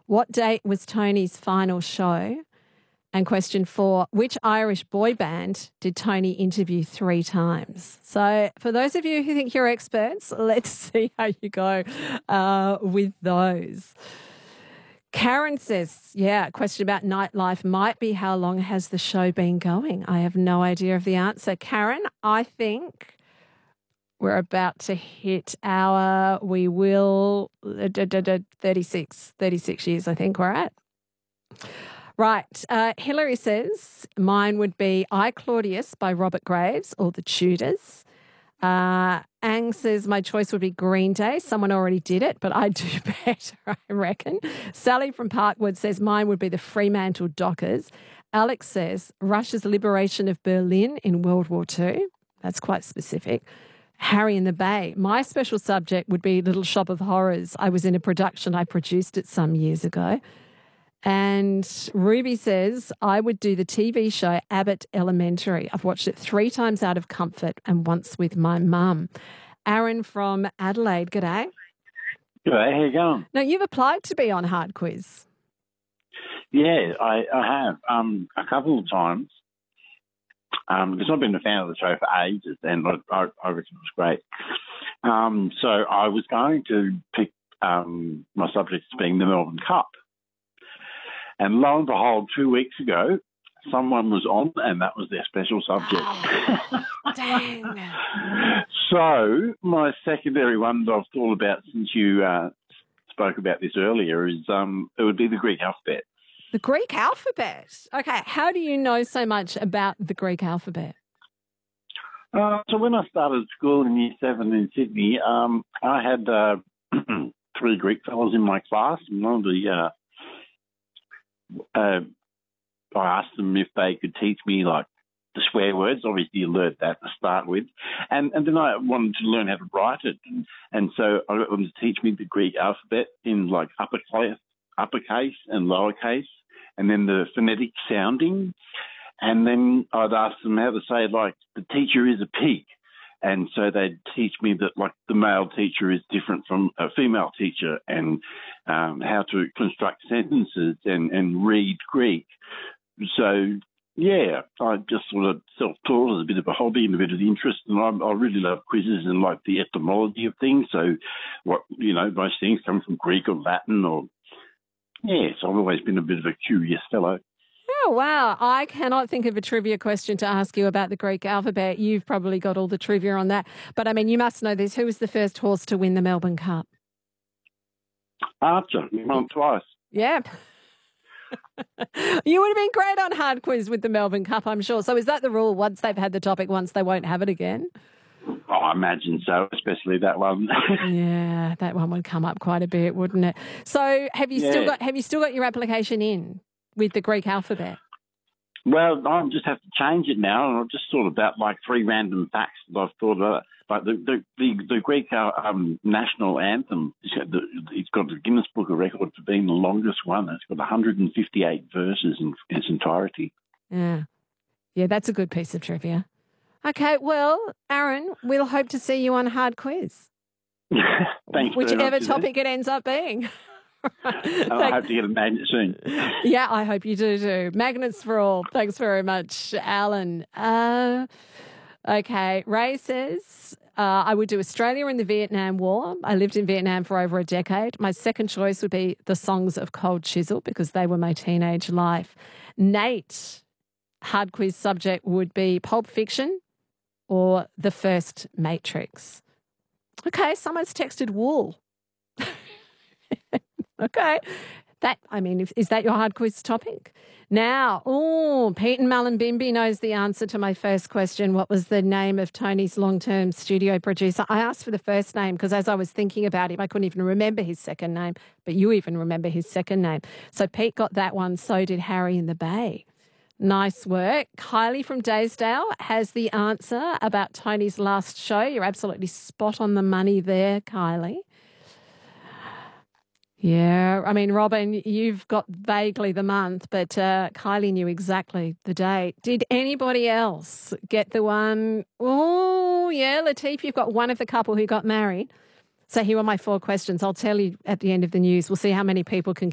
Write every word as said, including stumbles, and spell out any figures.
What date was Tony's final show? And question four, which Irish boy band did Tony interview three times? So for those of you who think you're experts, let's see how you go uh, with those. Karen says, yeah, a question about nightlife might be how long has the show been going? I have no idea of the answer. Karen, I think we're about to hit our, we will, uh, thirty-six, thirty-six years I think we're at. Right. Uh, Hillary says, mine would be I, Claudius by Robert Graves or The Tudors. Uh, Ang says, my choice would be Green Day. Someone already did it, but I do better, I reckon. Sally from Parkwood says, mine would be the Fremantle Dockers. Alex says, Russia's liberation of Berlin in World War Two. That's quite specific. Harry in the Bay. My special subject would be Little Shop of Horrors. I was in a production. I produced it some years ago. And Ruby says, I would do the T V show Abbott Elementary. I've watched it three times out of comfort and once with my mum. Aaron from Adelaide, g'day. G'day, how you going? Now, you've applied to be on Hard Quiz. Yeah, I, I have um, a couple of times. Um, because I've been a fan of the show for ages and I, I, I reckon it was great. Um, so I was going to pick um, my subject as being the Melbourne Cup. And lo and behold, two weeks ago, someone was on and that was their special subject. Oh, dang. So my secondary one that I've thought about since you uh, spoke about this earlier is um, it would be the Greek alphabet. The Greek alphabet? Okay, how do you know so much about the Greek alphabet? Uh, so when I started school in year seven in Sydney, um, I had uh, three Greek fellows in my class. And one of the uh, Uh, I asked them if they could teach me, like, the swear words. Obviously, you learned that to start with. And and then I wanted to learn how to write it. And, and so I got them to teach me the Greek alphabet in, like, uppercase, uppercase and lowercase, and then the phonetic sounding. And then I'd ask them how to say, like, the teacher is a pig. And so they'd teach me that, like, the male teacher is different from a female teacher and um, how to construct sentences and, and read Greek. So, yeah, I just sort of self-taught as a bit of a hobby and a bit of interest. And I, I really love quizzes and, like, the etymology of things. So, what, you know, most things come from Greek or Latin or, yeah, so I've always been a bit of a curious fellow. Oh, wow. I cannot think of a trivia question to ask you about the Greek alphabet. You've probably got all the trivia on that. But, I mean, you must know this. Who was the first horse to win the Melbourne Cup? Archer. He won twice. Yeah. You would have been great on Hard Quiz with the Melbourne Cup, I'm sure. So is that the rule? Once they've had the topic once, they won't have it again? Oh, I imagine so, especially that one. Yeah, that one would come up quite a bit, wouldn't it? So have you yeah. still got have you still got your application in with the Greek alphabet? Well, I just have to change it now, and I've just thought about like three random facts that I've thought about. Like the the the, the Greek uh, um, national anthem, it's got, the, it's got the Guinness Book of Records for being the longest one. It's got one hundred fifty-eight verses in its entirety. Yeah, yeah, that's a good piece of trivia. Okay, well, Aaron, we'll hope to see you on Hard Quiz. Thanks. Whichever much, topic it ends up being. I hope to get a magnet soon. Yeah, I hope you do too. Magnets for all. Thanks very much, Alan. Uh, okay, Ray says, uh, I would do Australia in the Vietnam War. I lived in Vietnam for over a decade. My second choice would be the songs of Cold Chisel because they were my teenage life. Nate, Hard Quiz subject would be Pulp Fiction or the first Matrix. Okay, someone's texted wool. Okay. That, I mean, if, is that your Hard Quiz topic? Now, oh, Pete and Mullumbimby knows the answer to my first question. What was the name of Tony's long-term studio producer? I asked for the first name because as I was thinking about him, I couldn't even remember his second name, but you even remember his second name. So Pete got that one, so did Harry in the Bay. Nice work. Kylie from Daysdale has the answer about Tony's last show. You're absolutely spot on the money there, Kylie. Yeah, I mean, Robin, you've got vaguely the month, but uh, Kylie knew exactly the date. Did anybody else get the one? Oh, yeah, Latif, you've got one of the couple who got married. So here are my four questions. I'll tell you at the end of the news. We'll see how many people can